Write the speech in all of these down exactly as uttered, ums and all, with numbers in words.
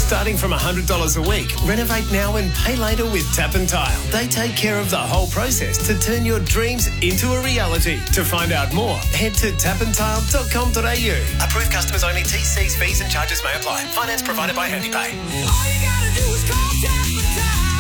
Starting from one hundred dollars a week, renovate now and pay later with Tap and Tile. They take care of the whole process to turn your dreams into a reality. To find out more, head to tap and tile dot com dot a u. Approved customers only. T Cs, fees and charges may apply. Finance provided by HandyPay. All you gotta do is call Tap and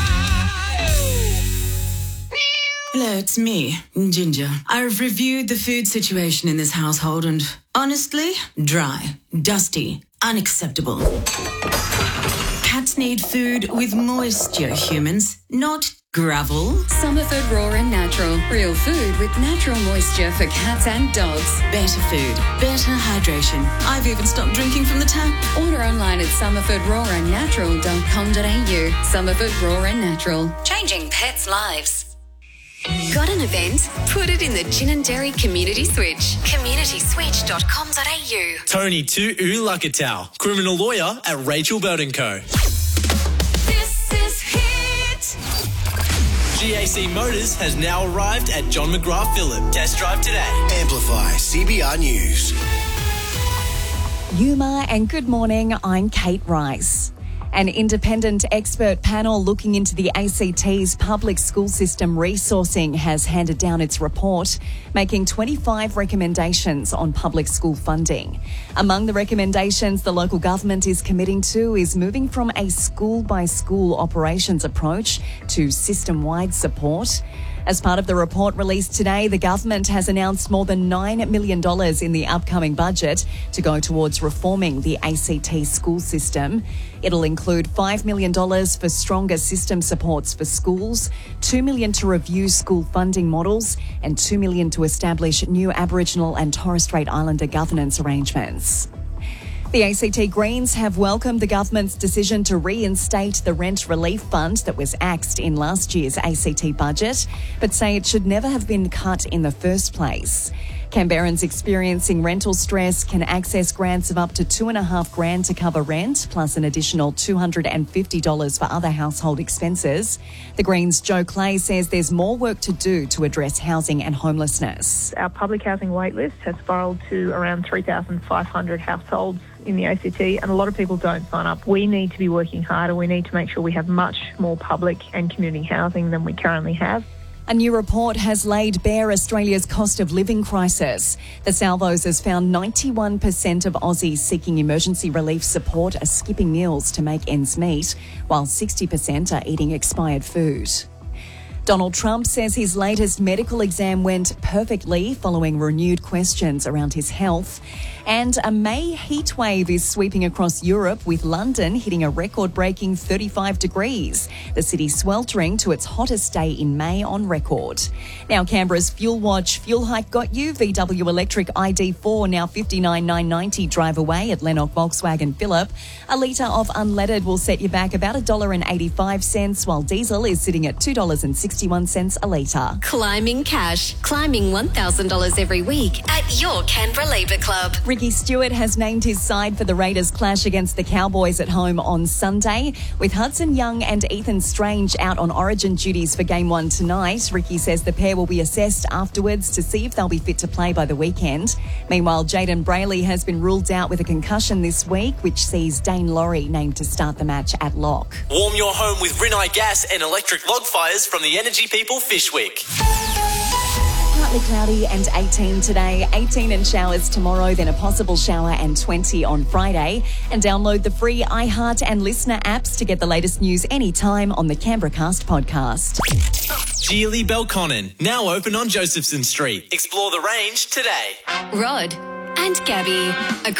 Tile. Hello, it's me, Ginger. I've reviewed the food situation in this household and, honestly, dry, dusty, unacceptable. Cats need food with moisture, humans, not gravel. Summerford Raw and Natural. Real food with natural moisture for cats and dogs. Better food, better hydration. I've even stopped drinking from the tap. Order online at summerford raw and natural dot com dot a u. Summerford Raw and Natural. Changing pets' lives. Got an event? Put it in the Gin and Dairy Community Switch. community switch dot com dot a u. Tony Tu'u Lakatau, criminal lawyer at Rachel Bird and Co. This is Hit. G A C Motors has now arrived at John McGrath Phillip. Test drive today. Amplify C B R News. Yuma and good morning, I'm Kate Rice. An independent expert panel looking into the A C T's public school system resourcing has handed down its report, making twenty-five recommendations on public school funding. Among the recommendations the local government is committing to is moving from a school-by-school operations approach to system-wide support. As part of the report released today, the government has announced more than nine million dollars in the upcoming budget to go towards reforming the A C T school system. It'll include five million dollars for stronger system supports for schools, two million dollars to review school funding models, and two million dollars to establish new Aboriginal and Torres Strait Islander governance arrangements. The A C T Greens have welcomed the government's decision to reinstate the rent relief fund that was axed in last year's A C T budget, but say it should never have been cut in the first place. Canberrans experiencing rental stress can access grants of up to two and a half grand to cover rent, plus an additional two hundred fifty dollars for other household expenses. The Greens' Joe Clay says there's more work to do to address housing and homelessness. Our public housing wait list has spiralled to around three thousand five hundred households in the A C T, and a lot of people don't sign up. We need to be working harder. We need to make sure we have much more public and community housing than we currently have. A new report has laid bare Australia's cost of living crisis. The Salvos has found ninety-one percent of Aussies seeking emergency relief support are skipping meals to make ends meet, while sixty percent are eating expired food. Donald Trump says his latest medical exam went perfectly following renewed questions around his health. And a May heat wave is sweeping across Europe, with London hitting a record-breaking thirty-five degrees. The city sweltering to its hottest day in May on record. Now, Canberra's Fuel Watch fuel hike got you. V W Electric I D four now fifty-nine thousand nine hundred ninety drive away at Lennox Volkswagen Phillip. A litre of unleaded will set you back about one dollar eighty-five, while diesel is sitting at two dollars sixty-one a litre. Climbing cash. Climbing one thousand dollars every week at your Canberra Labour Club. Ricky Stewart has named his side for the Raiders' clash against the Cowboys at home on Sunday. With Hudson Young and Ethan Strange out on origin duties for game one tonight, Ricky says the pair will be assessed afterwards to see if they'll be fit to play by the weekend. Meanwhile, Jaden Brayley has been ruled out with a concussion this week, which sees Dane Laurie named to start the match at lock. Warm your home with Rinnai Gas and electric log fires from the Energy People Fish Week. Partly cloudy and eighteen today, eighteen and showers tomorrow, then a possible shower and twenty on Friday. And download the free iHeart and Listener apps to get the latest news anytime on the Canberra Cast podcast. Geely Belconnen, now open on Josephson Street. Explore the range today. Rod and Gabby.